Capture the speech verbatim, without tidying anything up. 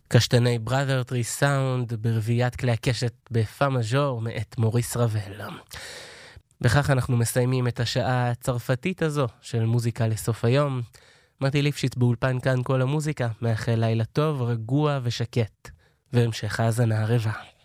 קשטני בראדר טרי סאונד ברביעיית כלי הקשת בפא מז'ור מאת מוריס רבל. וכך אנחנו מסיימים את השעה הצרפתית הזו של מוזיקה לסוף היום. מתי ליפשיץ באולפן כאן כל המוזיקה, מאחל לילה טוב, רגוע ושקט, והמשך האזנה ערבה.